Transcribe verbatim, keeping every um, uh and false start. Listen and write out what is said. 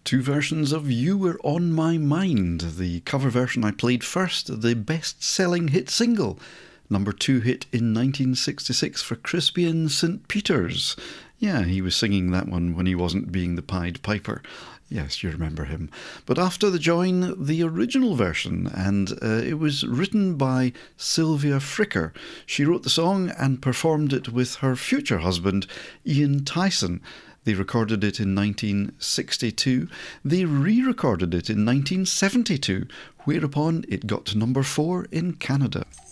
Two versions of You Were On My Mind. The cover version I played first, the best-selling hit single. Number two hit in nineteen sixty-six for Crispian Saint Peters. Yeah, he was singing that one when he wasn't being the Pied Piper. Yes, you remember him. But after the join, the original version, and uh, it was written by Sylvia Fricker. She wrote the song and performed it with her future husband, Ian Tyson. They recorded it in nineteen sixty-two. They re-recorded it in nineteen seventy-two, whereupon it got to number four in Canada.